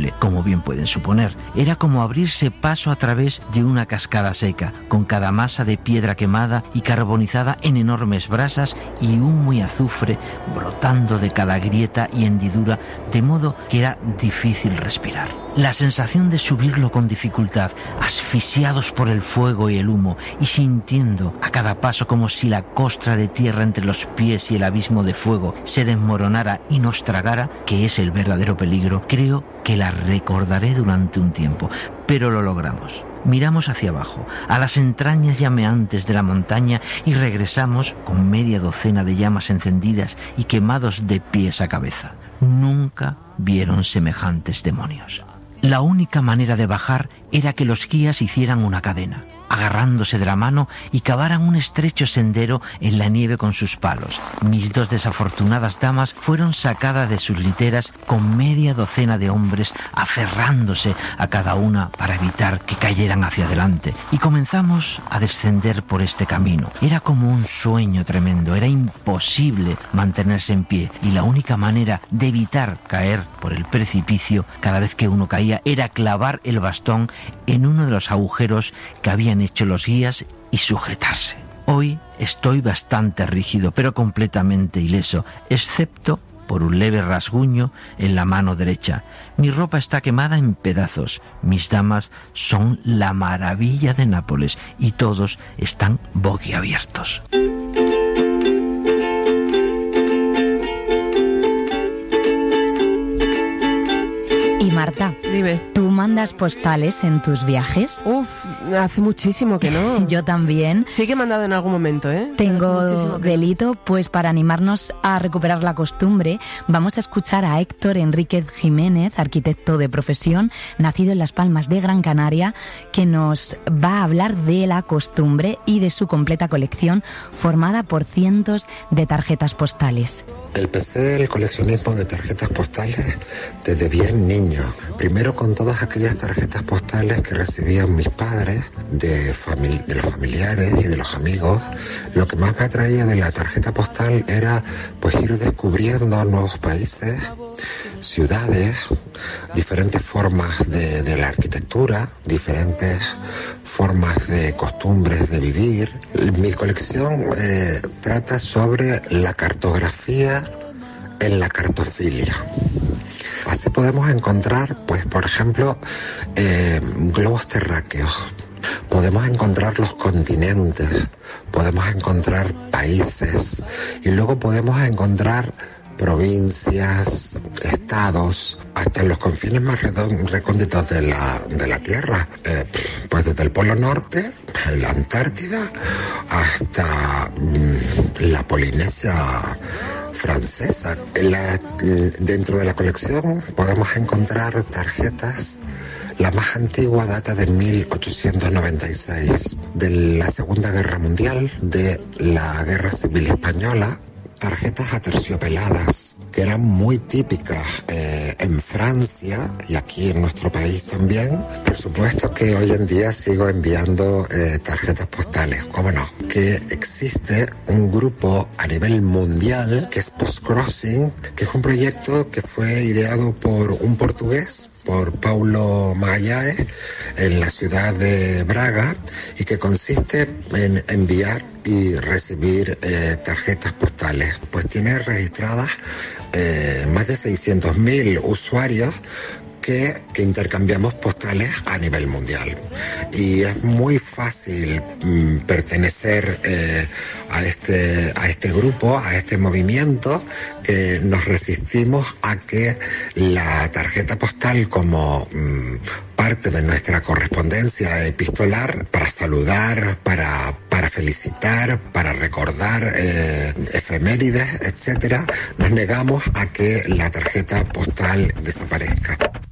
porque, como bien pueden suponer, era como abrirse paso a través de una cascada seca, con cada masa de piedra quemada y carbonizada en enormes brasas y humo y azufre brotando de cada grieta y hendidura, de modo que era difícil respirar. La sensación de subirlo con dificultad, asfixiados por el fuego y el humo, y sintiendo a cada paso como si la costra de tierra entre los pies y el abismo de fuego se desmoronara y nos tragara, que es el verdadero peligro, creo que la recordaré durante un tiempo, pero lo logramos. Miramos hacia abajo, a las entrañas llameantes de la montaña, y regresamos con media docena de llamas encendidas y quemados de pies a cabeza. Nunca vieron semejantes demonios. La única manera de bajar era que los guías hicieran una cadena, agarrándose de la mano, y cavaran un estrecho sendero en la nieve con sus palos. Mis dos desafortunadas damas fueron sacadas de sus literas con media docena de hombres aferrándose a cada una para evitar que cayeran hacia adelante, y comenzamos a descender por este camino. Era como un sueño tremendo, era imposible mantenerse en pie, y la única manera de evitar caer por el precipicio cada vez que uno caía era clavar el bastón en uno de los agujeros que habían hecho los guías y sujetarse. Hoy estoy bastante rígido, pero completamente ileso, excepto por un leve rasguño en la mano derecha. Mi ropa está quemada en pedazos. Mis damas son la maravilla de Nápoles y todos están boquiabiertos. Y Marta, dime. ¿Tú mandas postales en tus viajes? Hace muchísimo que no. Yo también. Sí que he mandado en algún momento, ¿eh? Tengo delito, pues para animarnos a recuperar la costumbre, vamos a escuchar a Héctor Enríquez Jiménez, arquitecto de profesión, nacido en Las Palmas de Gran Canaria, que nos va a hablar de la costumbre y de su completa colección formada por cientos de tarjetas postales. Empecé el coleccionismo de tarjetas postales desde bien niño. Primero con todas aquellas tarjetas postales que recibían mis padres, de los familiares y de los amigos. Lo que más me atraía de la tarjeta postal era pues ir descubriendo nuevos países, ciudades, diferentes formas de la arquitectura, diferentes formas de costumbres de vivir. Mi colección trata sobre la cartografía en la cartofilia. Así podemos encontrar, pues, por ejemplo, globos terráqueos. Podemos encontrar los continentes, podemos encontrar países y luego podemos encontrar provincias, estados, hasta los confines más recónditos de la Tierra, pues desde el Polo Norte, la Antártida, hasta la Polinesia francesa. Dentro de la colección podemos encontrar tarjetas. La más antigua data de 1896, de la Segunda Guerra Mundial, de la Guerra Civil Española. Tarjetas aterciopeladas, que eran muy típicas en Francia y aquí en nuestro país también. Por supuesto que hoy en día sigo enviando tarjetas postales, cómo no. Que existe un grupo a nivel mundial que es Postcrossing, que es un proyecto que fue ideado por un portugués, por Paulo Magalhães, en la ciudad de Braga, y que consiste en enviar y recibir tarjetas postales. Pues tiene registradas más de 600.000 usuarios que intercambiamos postales a nivel mundial. Y es muy fácil pertenecer a este grupo, a este movimiento, que nos resistimos a que la tarjeta postal como parte de nuestra correspondencia epistolar, para saludar, para felicitar, para recordar efemérides, etcétera, nos negamos a que la tarjeta postal desaparezca.